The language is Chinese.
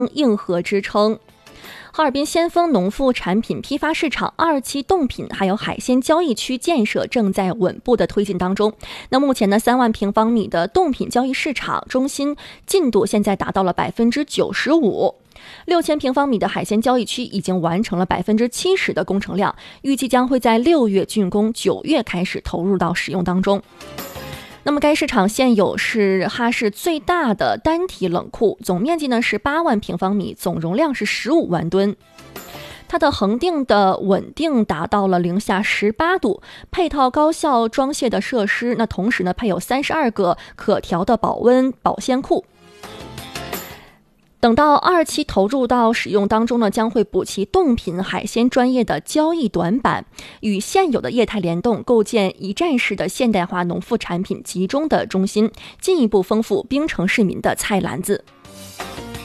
硬核支撑。哈尔滨先锋农副产品批发市场2期冻品还有海鲜交易区建设正在稳步的推进当中。那目前呢，3万平方米的冻品交易市场中心进度现在达到了95%，6000平方米的海鲜交易区已经完成了70%的工程量，预计将会在6月竣工，9月开始投入到使用当中。那么该市场现有是哈市最大的单体冷库，总面积呢是8万平方米，总容量是15万吨。它的恒定的稳定达到了零下18度，配套高效装卸的设施，那同时呢配有32个可调的保温保鲜库。等到2期投入到使用当中呢，将会补齐冻品海鲜专业的交易短板，与现有的业态联动，构建一站式的现代化农副产品集中的中心，进一步丰富冰城市民的菜篮子。